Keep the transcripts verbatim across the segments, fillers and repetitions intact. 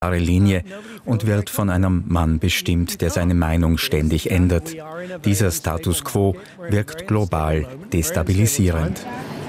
Linie und wird von einem Mann bestimmt, der seine Meinung ständig ändert. Dieser Status quo wirkt global destabilisierend.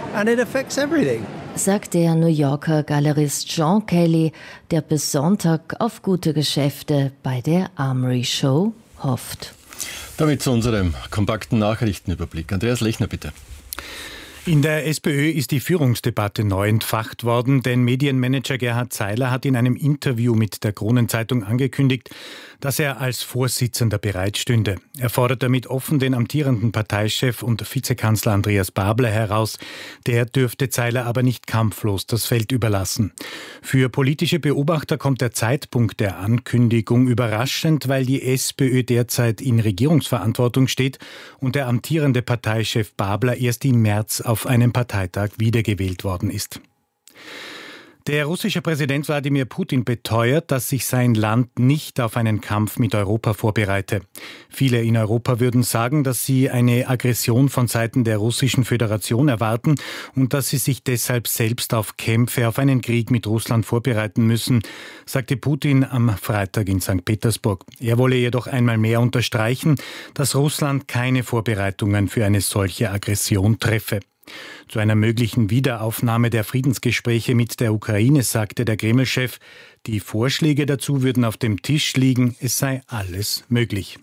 Sagt der New Yorker Galerist Sean Kelly, der bis Sonntag auf gute Geschäfte bei der Armory Show hofft. Damit zu unserem kompakten Nachrichtenüberblick. Andreas Lechner, bitte. In der SPÖ ist die Führungsdebatte neu entfacht worden, denn Medienmanager Gerhard Zeiler hat in einem Interview mit der Kronenzeitung angekündigt, dass er als Vorsitzender bereitstünde. Er fordert damit offen den amtierenden Parteichef und Vizekanzler Andreas Babler heraus. Der dürfte Zeiler aber nicht kampflos das Feld überlassen. Für politische Beobachter kommt der Zeitpunkt der Ankündigung überraschend, weil die SPÖ derzeit in Regierungsverantwortung steht und der amtierende Parteichef Babler erst im März auf einem Parteitag wiedergewählt worden ist. Der russische Präsident Wladimir Putin beteuert, dass sich sein Land nicht auf einen Kampf mit Europa vorbereite. Viele in Europa würden sagen, dass sie eine Aggression von Seiten der Russischen Föderation erwarten und dass sie sich deshalb selbst auf Kämpfe, auf einen Krieg mit Russland vorbereiten müssen, sagte Putin am Freitag in Sankt Petersburg. Er wolle jedoch einmal mehr unterstreichen, dass Russland keine Vorbereitungen für eine solche Aggression treffe. Zu einer möglichen Wiederaufnahme der Friedensgespräche mit der Ukraine sagte der Kreml-Chef, die Vorschläge dazu würden auf dem Tisch liegen, es sei alles möglich.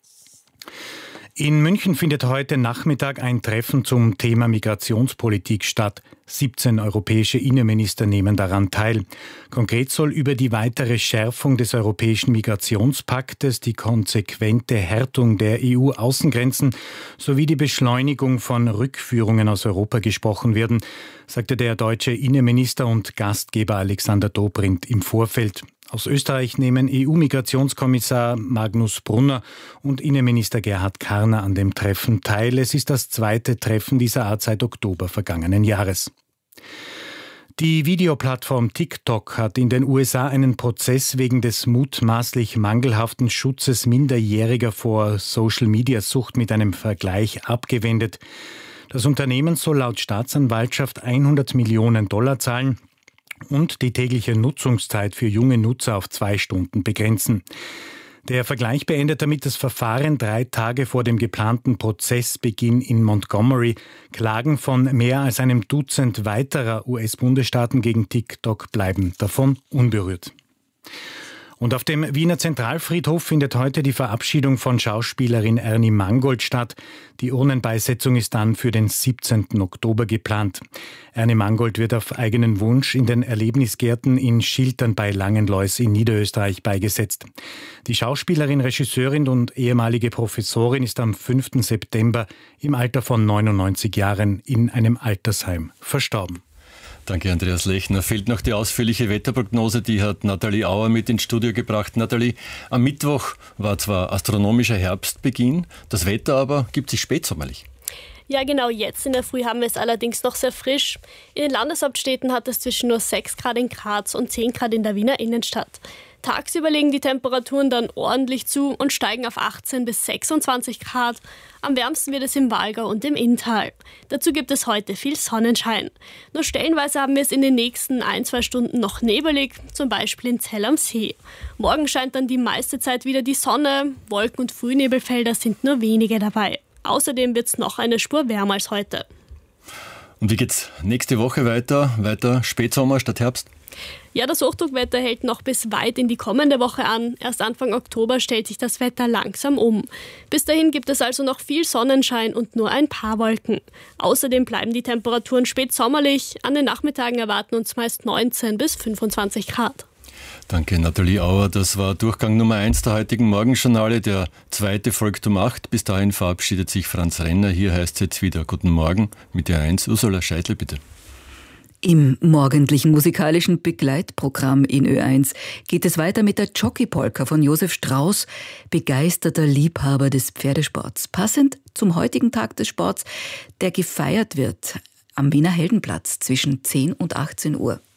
In München findet heute Nachmittag ein Treffen zum Thema Migrationspolitik statt. siebzehn europäische Innenminister nehmen daran teil. Konkret soll über die weitere Schärfung des europäischen Migrationspaktes, die konsequente Härtung der E U-Außengrenzen sowie die Beschleunigung von Rückführungen aus Europa gesprochen werden, sagte der deutsche Innenminister und Gastgeber Alexander Dobrindt im Vorfeld. Aus Österreich nehmen E U-Migrationskommissar Magnus Brunner und Innenminister Gerhard Karner an dem Treffen teil. Es ist das zweite Treffen dieser Art seit Oktober vergangenen Jahres. Die Videoplattform TikTok hat in den U S A einen Prozess wegen des mutmaßlich mangelhaften Schutzes Minderjähriger vor Social-Media-Sucht mit einem Vergleich abgewendet. Das Unternehmen soll laut Staatsanwaltschaft hundert Millionen Dollar zahlen und die tägliche Nutzungszeit für junge Nutzer auf zwei Stunden begrenzen. Der Vergleich beendet damit das Verfahren drei Tage vor dem geplanten Prozessbeginn in Montgomery. Klagen von mehr als einem Dutzend weiterer U S-Bundesstaaten gegen TikTok bleiben davon unberührt. Und auf dem Wiener Zentralfriedhof findet heute die Verabschiedung von Schauspielerin Ernie Mangold statt. Die Urnenbeisetzung ist dann für den siebzehnten Oktober geplant. Ernie Mangold wird auf eigenen Wunsch in den Erlebnisgärten in Schiltern bei Langenlois in Niederösterreich beigesetzt. Die Schauspielerin, Regisseurin und ehemalige Professorin ist am fünften September im Alter von neunundneunzig Jahren in einem Altersheim verstorben. Danke, Andreas Lechner. Fehlt noch die ausführliche Wetterprognose, die hat Nathalie Auer mit ins Studio gebracht. Nathalie, am Mittwoch war zwar astronomischer Herbstbeginn, das Wetter aber gibt sich spätsommerlich. Ja, genau jetzt in der Früh haben wir es allerdings noch sehr frisch. In den Landeshauptstädten hat es zwischen nur sechs Grad in Graz und zehn Grad in der Wiener Innenstadt. Tagsüber legen die Temperaturen dann ordentlich zu und steigen auf achtzehn bis sechsundzwanzig Grad. Am wärmsten wird es im Walgau und im Inntal. Dazu gibt es heute viel Sonnenschein. Nur stellenweise haben wir es in den nächsten ein, zwei Stunden noch nebelig, zum Beispiel in Zell am See. Morgen scheint dann die meiste Zeit wieder die Sonne. Wolken- und Frühnebelfelder sind nur wenige dabei. Außerdem wird es noch eine Spur wärmer als heute. Und wie geht's nächste Woche weiter? Weiter Spätsommer statt Herbst? Ja, das Hochdruckwetter hält noch bis weit in die kommende Woche an. Erst Anfang Oktober stellt sich das Wetter langsam um. Bis dahin gibt es also noch viel Sonnenschein und nur ein paar Wolken. Außerdem bleiben die Temperaturen spätsommerlich. An den Nachmittagen erwarten uns meist neunzehn bis fünfundzwanzig Grad. Danke, Nathalie Auer. Das war Durchgang Nummer eins der heutigen Morgenjournale. Der zweite folgt um acht. Bis dahin verabschiedet sich Franz Renner. Hier heißt es jetzt wieder Guten Morgen mit der eins. Ursula Scheidle, bitte. Im morgendlichen musikalischen Begleitprogramm in Ö eins geht es weiter mit der Jockey-Polka von Josef Strauß, begeisterter Liebhaber des Pferdesports. Passend zum heutigen Tag des Sports, der gefeiert wird am Wiener Heldenplatz zwischen zehn und achtzehn Uhr.